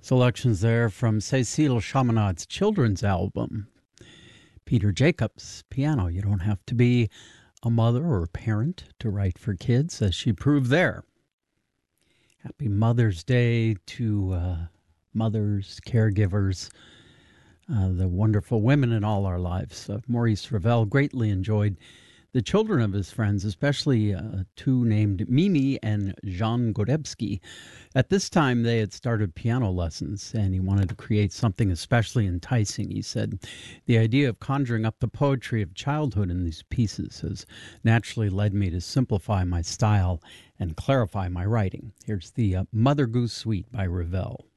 Selections there from Cécile Chaminad's children's album. Peter Jacobs, piano. You don't have to be a mother or a parent to write for kids, as she proved there. Happy Mother's Day to mothers, caregivers, the wonderful women in all our lives. Maurice Ravel greatly enjoyed the children of his friends, especially two named Mimi and Jean Godebsky. At this time, they had started piano lessons, and he wanted to create something especially enticing. He said, "The idea of conjuring up the poetry of childhood in these pieces has naturally led me to simplify my style and clarify my writing." Here's the Mother Goose Suite by Ravel.